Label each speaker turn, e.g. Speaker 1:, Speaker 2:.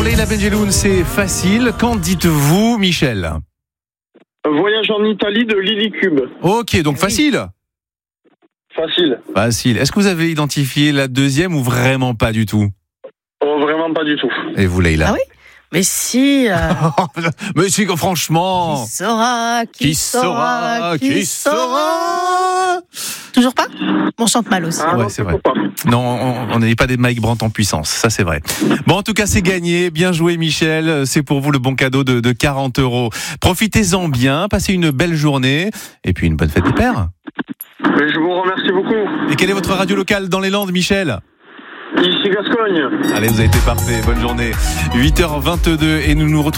Speaker 1: Leïla Benjeloun, c'est facile. Qu'en dites-vous, Michel?
Speaker 2: Voyage en Italie de Lily Cube.
Speaker 1: Ok, donc facile.
Speaker 2: Facile.
Speaker 1: Facile. Est-ce que vous avez identifié la deuxième ou vraiment pas du tout?
Speaker 2: Oh, vraiment pas du tout.
Speaker 1: Et vous, Leïla?
Speaker 3: Ah oui? Mais si.
Speaker 1: Mais si, franchement.
Speaker 3: Qui saura? Toujours pas? On chante mal aussi.
Speaker 2: Ah,
Speaker 1: Ouais,
Speaker 2: non,
Speaker 1: c'est vrai.
Speaker 2: pas.
Speaker 1: Non, on n'est pas des Mike Brandt en puissance, ça c'est vrai. Bon, en tout cas, c'est gagné. Bien joué, Michel. C'est pour vous le bon cadeau de 40 €. Profitez-en bien, passez une belle journée et puis une bonne fête des pères.
Speaker 2: Mais je vous remercie beaucoup.
Speaker 1: Et quelle est votre radio locale dans les Landes, Michel?
Speaker 2: Ici Gascogne.
Speaker 1: Allez, vous avez été parfait. Bonne journée. 8h22 et nous nous retrouvons